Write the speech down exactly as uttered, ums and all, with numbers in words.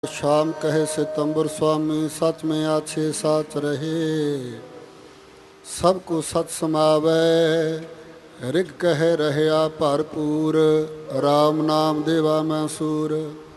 शाम कहे सितंबर स्वामी सच में आछे साच रहे। सबको सत समावै रिग कहे रहया भरपूर। राम नाम देवा मैं सूर।